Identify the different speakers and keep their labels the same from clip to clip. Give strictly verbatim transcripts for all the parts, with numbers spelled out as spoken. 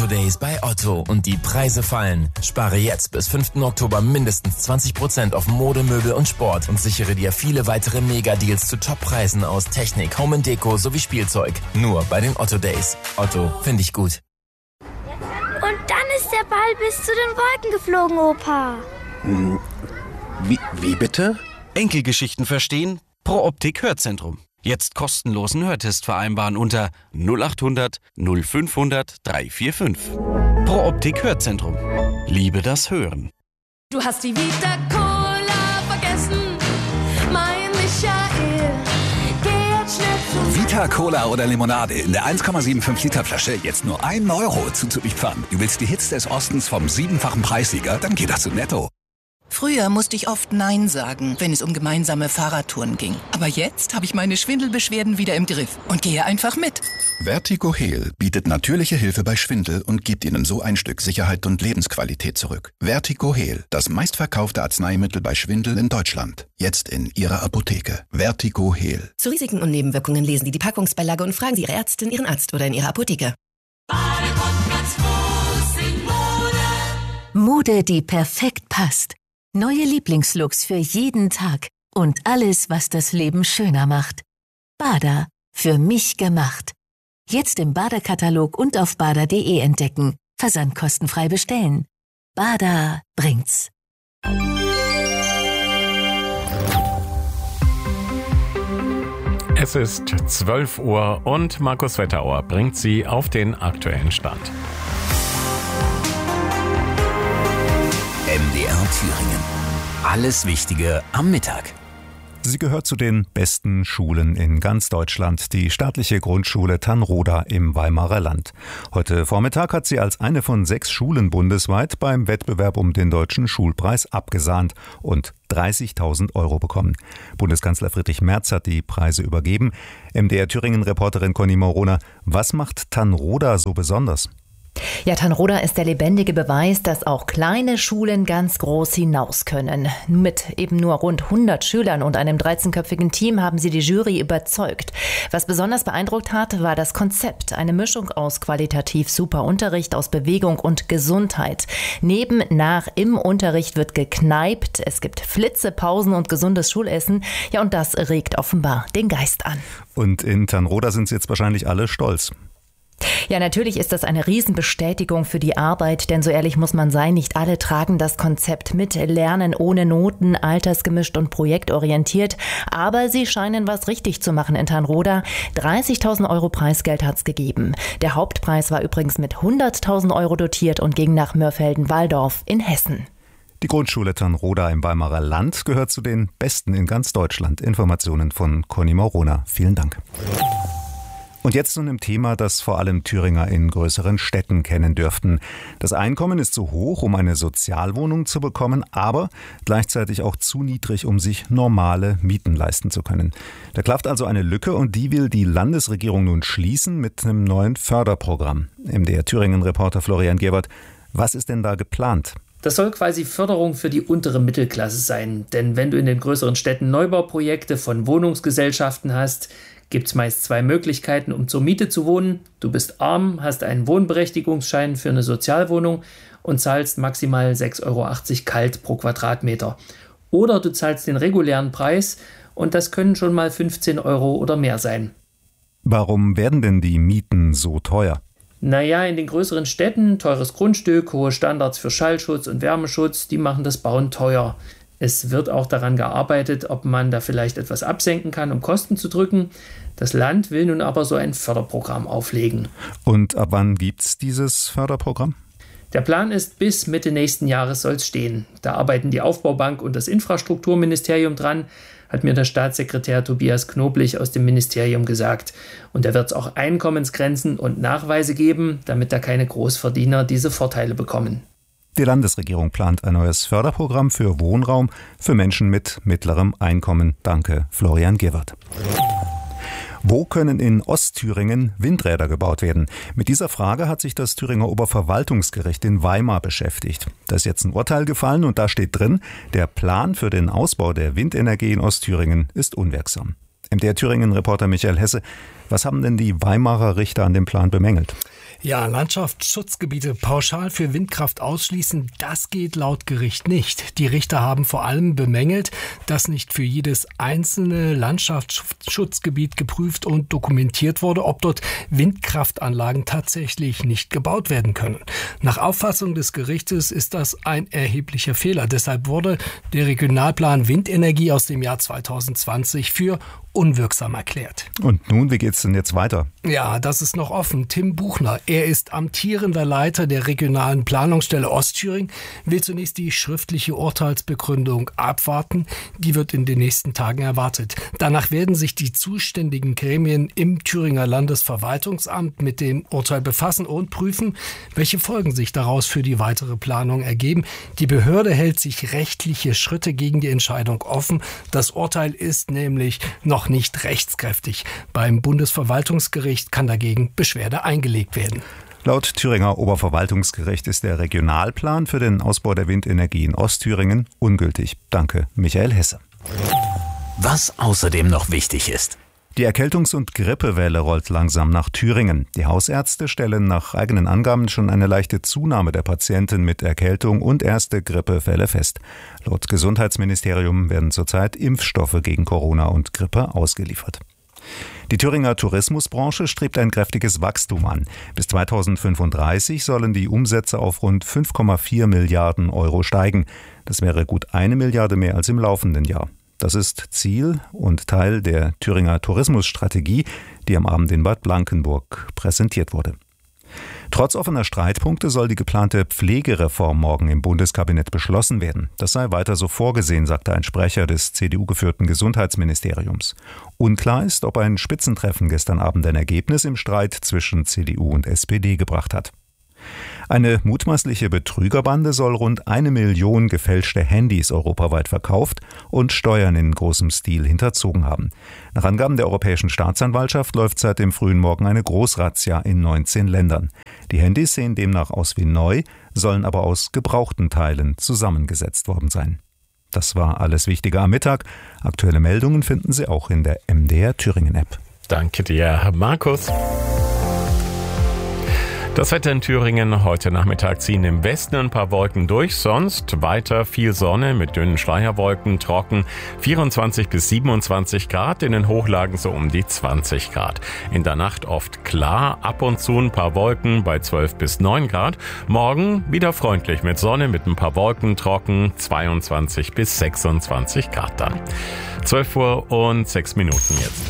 Speaker 1: Otto Days bei Otto und die Preise fallen. Spare jetzt bis fünften Oktober mindestens zwanzig Prozent auf Mode, Möbel und Sport und sichere dir viele weitere Mega-Deals zu Top-Preisen aus Technik, Home und Deko sowie Spielzeug. Nur bei den Otto Days. Otto, finde ich gut.
Speaker 2: Und dann ist der Ball bis zu den Wolken geflogen, Opa.
Speaker 3: Hm, wie, wie bitte?
Speaker 4: Enkelgeschichten verstehen? Pro Optik Hörzentrum. Jetzt kostenlosen Hörtest vereinbaren unter null acht hundert null fünfhundert dreihundertfünfundvierzig. Pro Optik Hörzentrum. Liebe das Hören.
Speaker 5: Du hast die Vita Cola vergessen, mein Michael. Geh jetzt schnell zu
Speaker 6: Vita Cola oder Limonade in der eins Komma fünfundsiebzig Liter Flasche jetzt nur ein Euro zuzupfern. Du willst die Hits des Ostens vom siebenfachen Preissieger? Dann geht das zu Netto.
Speaker 7: Früher musste ich oft Nein sagen, wenn es um gemeinsame Fahrradtouren ging. Aber jetzt habe ich meine Schwindelbeschwerden wieder im Griff und gehe einfach mit.
Speaker 6: Vertigo Heal bietet natürliche Hilfe bei Schwindel und gibt Ihnen so ein Stück Sicherheit und Lebensqualität zurück. Vertigo Heal, das meistverkaufte Arzneimittel bei Schwindel in Deutschland. Jetzt in Ihrer Apotheke. Vertigo Heal.
Speaker 8: Zu Risiken und Nebenwirkungen lesen Sie die Packungsbeilage und fragen Sie Ihre Ärztin, Ihren Arzt oder in Ihrer Apotheke.
Speaker 9: Mode, die perfekt passt. Neue Lieblingslooks für jeden Tag und alles, was das Leben schöner macht. Bada, für mich gemacht. Jetzt im Bada-Katalog und auf bada punkt de entdecken. Versandkostenfrei bestellen. Bada bringt's.
Speaker 10: Es ist zwölf Uhr und Markus Wetterauer bringt Sie auf den aktuellen Stand.
Speaker 1: M D R Thüringen. Alles Wichtige am Mittag.
Speaker 11: Sie gehört zu den besten Schulen in ganz Deutschland, die staatliche Grundschule Tanroda im Weimarer Land. Heute Vormittag hat sie als eine von sechs Schulen bundesweit beim Wettbewerb um den Deutschen Schulpreis abgesahnt und dreißigtausend Euro bekommen. Bundeskanzler Friedrich Merz hat die Preise übergeben. M D R Thüringen-Reporterin Conny Morona, was macht Tanroda so besonders?
Speaker 12: Ja, Tanroda ist der lebendige Beweis, dass auch kleine Schulen ganz groß hinaus können. Mit eben nur rund hundert Schülern und einem dreizehnköpfigen Team haben sie die Jury überzeugt. Was besonders beeindruckt hat, war das Konzept. Eine Mischung aus qualitativ super Unterricht, aus Bewegung und Gesundheit. Neben, nach, im Unterricht wird gekneipt. Es gibt Flitze, Pausen und gesundes Schulessen. Ja, und das regt offenbar den Geist an.
Speaker 11: Und in Tanroda sind sie jetzt wahrscheinlich alle stolz.
Speaker 12: Ja, natürlich ist das eine Riesenbestätigung für die Arbeit, denn so ehrlich muss man sein, nicht alle tragen das Konzept mit. Lernen ohne Noten, altersgemischt und projektorientiert. Aber sie scheinen was richtig zu machen in Tanroda. dreißigtausend Euro Preisgeld hat's gegeben. Der Hauptpreis war übrigens mit hunderttausend Euro dotiert und ging nach Mörfelden-Walldorf in Hessen.
Speaker 11: Die Grundschule Tanroda im Weimarer Land gehört zu den besten in ganz Deutschland. Informationen von Conny Morona. Vielen Dank. Und jetzt zu einem Thema, das vor allem Thüringer in größeren Städten kennen dürften. Das Einkommen ist zu hoch, um eine Sozialwohnung zu bekommen, aber gleichzeitig auch zu niedrig, um sich normale Mieten leisten zu können. Da klafft also eine Lücke und die will die Landesregierung nun schließen mit einem neuen Förderprogramm. M D R Thüringen-Reporter Florian Gewert, was ist denn da geplant?
Speaker 13: Das soll quasi Förderung für die untere Mittelklasse sein. Denn wenn du in den größeren Städten Neubauprojekte von Wohnungsgesellschaften hast, gibt es meist zwei Möglichkeiten, um zur Miete zu wohnen. Du bist arm, hast einen Wohnberechtigungsschein für eine Sozialwohnung und zahlst maximal sechs Euro achtzig kalt pro Quadratmeter. Oder du zahlst den regulären Preis und das können schon mal fünfzehn Euro oder mehr sein.
Speaker 11: Warum werden denn die Mieten so teuer?
Speaker 13: Naja, in den größeren Städten, teures Grundstück, hohe Standards für Schallschutz und Wärmeschutz, die machen das Bauen teuer. Es wird auch daran gearbeitet, ob man da vielleicht etwas absenken kann, um Kosten zu drücken. Das Land will nun aber so ein Förderprogramm auflegen.
Speaker 11: Und ab wann gibt's dieses Förderprogramm?
Speaker 13: Der Plan ist, bis Mitte nächsten Jahres soll es stehen. Da arbeiten die Aufbaubank und das Infrastrukturministerium dran, hat mir der Staatssekretär Tobias Knoblich aus dem Ministerium gesagt. Und da wird es auch Einkommensgrenzen und Nachweise geben, damit da keine Großverdiener diese Vorteile bekommen.
Speaker 11: Die Landesregierung plant ein neues Förderprogramm für Wohnraum für Menschen mit mittlerem Einkommen. Danke, Florian Gewert. Wo können in Ostthüringen Windräder gebaut werden? Mit dieser Frage hat sich das Thüringer Oberverwaltungsgericht in Weimar beschäftigt. Da ist jetzt ein Urteil gefallen und da steht drin, der Plan für den Ausbau der Windenergie in Ostthüringen ist unwirksam. M D R Thüringen-Reporter Michael Hesse, was haben denn die Weimarer Richter an dem Plan bemängelt?
Speaker 14: Ja, Landschaftsschutzgebiete pauschal für Windkraft ausschließen, das geht laut Gericht nicht. Die Richter haben vor allem bemängelt, dass nicht für jedes einzelne Landschaftsschutzgebiet geprüft und dokumentiert wurde, ob dort Windkraftanlagen tatsächlich nicht gebaut werden können. Nach Auffassung des Gerichtes ist das ein erheblicher Fehler. Deshalb wurde der Regionalplan Windenergie aus dem Jahr zweitausendzwanzig für unwirksam erklärt.
Speaker 11: Und nun, wie geht's denn jetzt weiter?
Speaker 14: Ja, das ist noch offen. Tim Buchner, er ist amtierender Leiter der regionalen Planungsstelle Ostthüringen, will zunächst die schriftliche Urteilsbegründung abwarten. Die wird in den nächsten Tagen erwartet. Danach werden sich die zuständigen Gremien im Thüringer Landesverwaltungsamt mit dem Urteil befassen und prüfen, welche Folgen sich daraus für die weitere Planung ergeben. Die Behörde hält sich rechtliche Schritte gegen die Entscheidung offen. Das Urteil ist nämlich noch nicht rechtskräftig. Beim Bundesverwaltungsgericht kann dagegen Beschwerde eingelegt werden.
Speaker 11: Laut Thüringer Oberverwaltungsgericht ist der Regionalplan für den Ausbau der Windenergie in Ostthüringen ungültig. Danke, Michael Hesse.
Speaker 1: Was außerdem noch wichtig ist.
Speaker 11: Die Erkältungs- und Grippewelle rollt langsam nach Thüringen. Die Hausärzte stellen nach eigenen Angaben schon eine leichte Zunahme der Patienten mit Erkältung und erste Grippefälle fest. Laut Gesundheitsministerium werden zurzeit Impfstoffe gegen Corona und Grippe ausgeliefert. Die Thüringer Tourismusbranche strebt ein kräftiges Wachstum an. Bis zweitausendfünfunddreißig sollen die Umsätze auf rund fünf Komma vier Milliarden Euro steigen. Das wäre gut eine Milliarde mehr als im laufenden Jahr. Das ist Ziel und Teil der Thüringer Tourismusstrategie, die am Abend in Bad Blankenburg präsentiert wurde. Trotz offener Streitpunkte soll die geplante Pflegereform morgen im Bundeskabinett beschlossen werden. Das sei weiter so vorgesehen, sagte ein Sprecher des C D U-geführten Gesundheitsministeriums. Unklar ist, ob ein Spitzentreffen gestern Abend ein Ergebnis im Streit zwischen C D U und S P D gebracht hat. Eine mutmaßliche Betrügerbande soll rund eine Million gefälschte Handys europaweit verkauft und Steuern in großem Stil hinterzogen haben. Nach Angaben der Europäischen Staatsanwaltschaft läuft seit dem frühen Morgen eine Großrazzia in neunzehn Ländern. Die Handys sehen demnach aus wie neu, sollen aber aus gebrauchten Teilen zusammengesetzt worden sein. Das war alles Wichtige am Mittag. Aktuelle Meldungen finden Sie auch in der M D R Thüringen App.
Speaker 10: Danke dir, Markus. Das Wetter in Thüringen: Heute Nachmittag ziehen im Westen ein paar Wolken durch, sonst weiter viel Sonne mit dünnen Schleierwolken, trocken, vierundzwanzig bis siebenundzwanzig Grad, in den Hochlagen so um die zwanzig Grad. In der Nacht oft klar, ab und zu ein paar Wolken bei zwölf bis neun Grad. Morgen wieder freundlich mit Sonne, mit ein paar Wolken, trocken, zweiundzwanzig bis sechsundzwanzig Grad dann. zwölf Uhr und sechs Minuten jetzt.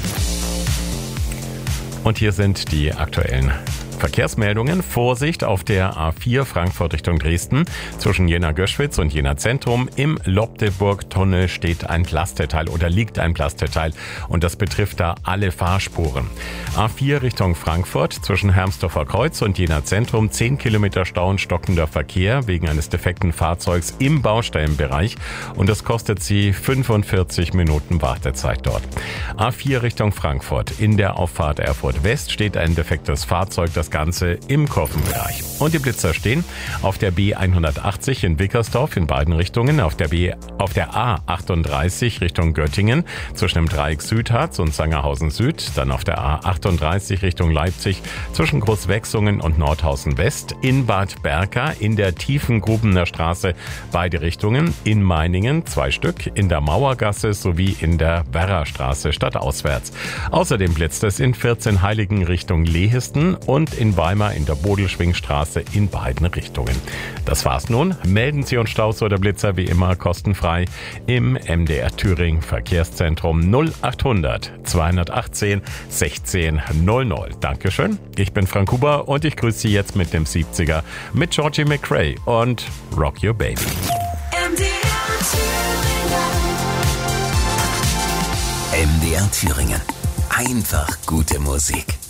Speaker 10: Und hier sind die aktuellen Verkehrsmeldungen. Vorsicht auf der A vier Frankfurt Richtung Dresden. Zwischen Jena-Göschwitz und Jena-Zentrum im Lobdeburg-Tunnel steht ein Plasteteil oder liegt ein Plasteteil und das betrifft da alle Fahrspuren. A vier Richtung Frankfurt zwischen Hermsdorfer Kreuz und Jena-Zentrum zehn Kilometer Stau und stockender Verkehr wegen eines defekten Fahrzeugs im Baustellenbereich und das kostet Sie fünfundvierzig Minuten Wartezeit dort. A vier Richtung Frankfurt in der Auffahrt Erfurt West steht ein defektes Fahrzeug, das Ganze im Kurvenbereich. Und die Blitzer stehen auf der B hundertachtzig in Wickersdorf in beiden Richtungen, auf der B, auf der A achtunddreißig Richtung Göttingen zwischen dem Dreieck Südharz und Sangerhausen Süd, dann auf der A achtunddreißig Richtung Leipzig zwischen Großwechsungen und Nordhausen West, in Bad Berka in der Tiefengrubener Straße beide Richtungen, in Meiningen zwei Stück, in der Mauergasse sowie in der Werrastraße stadtauswärts. Außerdem blitzt es in vierzehn Heiligen Richtung Lehesten und in Weimar in der Bodelschwingstraße in beiden Richtungen. Das war's nun. Melden Sie uns Staus oder Blitzer wie immer kostenfrei im M D R Thüringen Verkehrszentrum null achthundert zweihundertachtzehn sechzehn null null. Dankeschön. Ich bin Frank Huber und ich grüße Sie jetzt mit dem siebziger mit Georgie McRae und Rock Your Baby.
Speaker 15: M D R Thüringen. M D R Thüringen. Einfach gute Musik.